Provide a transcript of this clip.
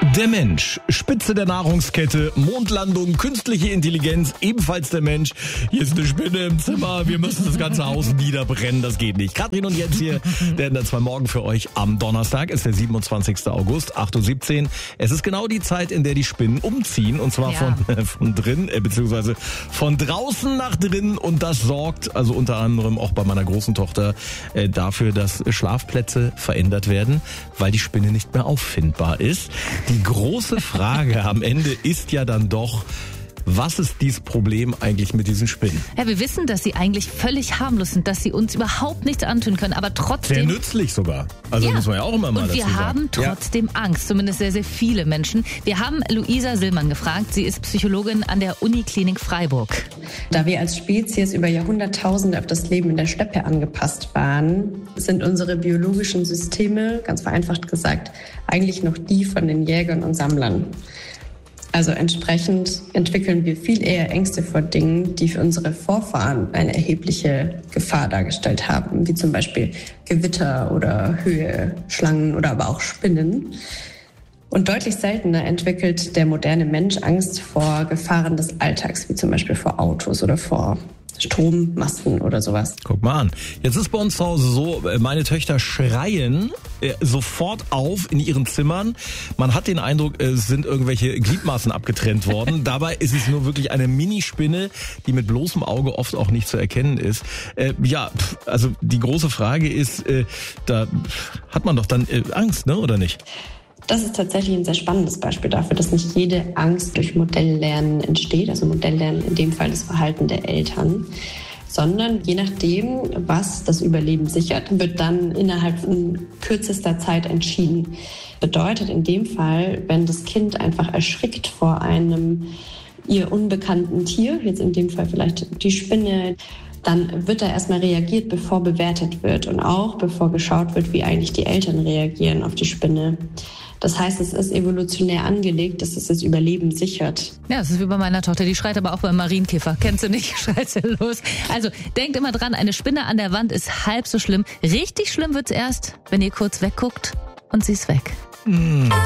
Der Mensch, Spitze der Nahrungskette, Mondlandung, künstliche Intelligenz, ebenfalls der Mensch. Hier ist eine Spinne im Zimmer, wir müssen das ganze Haus niederbrennen, das geht nicht. Katrin und Jens hier, der in der 2 Morgen für euch am Donnerstag, ist der 27. August, 8.17 Uhr. Es ist genau die Zeit, in der die Spinnen umziehen, und zwar von drin, beziehungsweise von draußen nach drin, und das sorgt, also unter anderem auch bei meiner großen Tochter, dafür, dass Schlafplätze verändert werden, weil die Spinne nicht mehr auffindbar ist. Die große Frage am Ende ist ja dann doch, was ist dieses Problem eigentlich mit diesen Spinnen? Ja, wir wissen, dass sie eigentlich völlig harmlos sind, dass sie uns überhaupt nichts antun können, aber trotzdem... Sehr nützlich sogar. Also muss man ja auch immer mal dazu sagen. Und wir haben trotzdem Angst, zumindest sehr, sehr viele Menschen. Wir haben Luisa Sillmann gefragt, sie ist Psychologin an der Uniklinik Freiburg. Da wir als Spezies über Jahrhunderttausende auf das Leben in der Steppe angepasst waren, sind unsere biologischen Systeme, ganz vereinfacht gesagt, eigentlich noch die von den Jägern und Sammlern. Also entsprechend entwickeln wir viel eher Ängste vor Dingen, die für unsere Vorfahren eine erhebliche Gefahr dargestellt haben, wie zum Beispiel Gewitter oder Höhe, Schlangen oder aber auch Spinnen. Und deutlich seltener entwickelt der moderne Mensch Angst vor Gefahren des Alltags, wie zum Beispiel vor Autos oder vor Strommasten oder sowas. Guck mal an. Jetzt ist bei uns zu Hause so, meine Töchter schreien sofort auf in ihren Zimmern. Man hat den Eindruck, es sind irgendwelche Gliedmaßen abgetrennt worden. Dabei ist es nur wirklich eine Minispinne, die mit bloßem Auge oft auch nicht zu erkennen ist. Also die große Frage ist, da hat man doch dann Angst, ne, oder nicht? Das ist tatsächlich ein sehr spannendes Beispiel dafür, dass nicht jede Angst durch Modelllernen entsteht, also Modelllernen in dem Fall das Verhalten der Eltern, sondern je nachdem, was das Überleben sichert, wird dann innerhalb von kürzester Zeit entschieden. Bedeutet in dem Fall, wenn das Kind einfach erschrickt vor einem ihr unbekannten Tier, jetzt in dem Fall vielleicht die Spinne, dann wird da erstmal reagiert, bevor bewertet wird und auch bevor geschaut wird, wie eigentlich die Eltern reagieren auf die Spinne. Das heißt, es ist evolutionär angelegt, dass es das Überleben sichert. Ja, das ist wie bei meiner Tochter, die schreit aber auch beim Marienkäfer. Kennst du nicht? Schreit sie los. Also denkt immer dran, eine Spinne an der Wand ist halb so schlimm. Richtig schlimm wird's erst, wenn ihr kurz wegguckt und sie ist weg.